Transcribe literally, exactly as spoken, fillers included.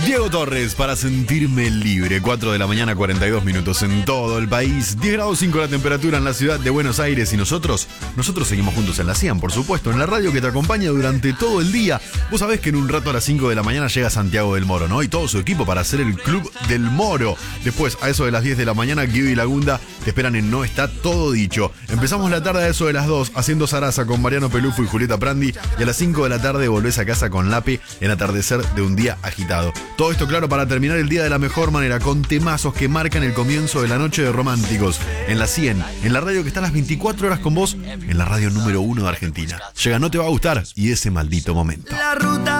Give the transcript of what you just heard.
Diego Torres, para sentirme libre. cuatro de la mañana, cuarenta y dos minutos en todo el país. diez grados cinco la temperatura en la ciudad de Buenos Aires. Y nosotros, nosotros seguimos juntos en la C I A M, por supuesto, en la radio que te acompaña durante todo el día. Vos sabés que en un rato a las cinco de la mañana llega Santiago del Moro, ¿no? Y todo su equipo para hacer el Club del Moro. Después, a eso de las diez de la mañana, Guido y Lagunda te esperan en No Está Todo Dicho. Empezamos la tarde a eso de las dos, haciendo Zaraza con Mariano Pelufo y Julieta Prandi. Y a las cinco de la tarde volvés a casa con Lape en Atardecer de un día agitado. Todo esto, claro, para terminar el día de la mejor manera, con temazos que marcan el comienzo de la noche de románticos. En la cien, en la radio que está a las veinticuatro horas con vos, en la radio número uno de Argentina. Llega No Te Va a Gustar y Ese Maldito Momento. La ruta